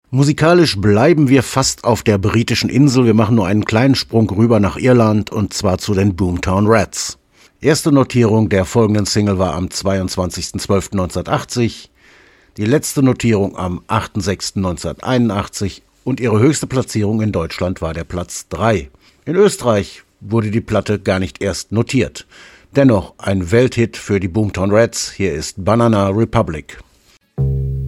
Musikalisch bleiben wir fast auf der britischen Insel. Wir machen nur einen kleinen Sprung rüber nach Irland und zwar zu den Boomtown Rats. Erste Notierung der folgenden Single war am 22.12.1980, die letzte Notierung am 8.6.1981 und ihre höchste Platzierung in Deutschland war der Platz 3. In Österreich wurde die Platte gar nicht erst notiert. Dennoch ein Welthit für die Boomtown Rats. Hier ist Banana Republic.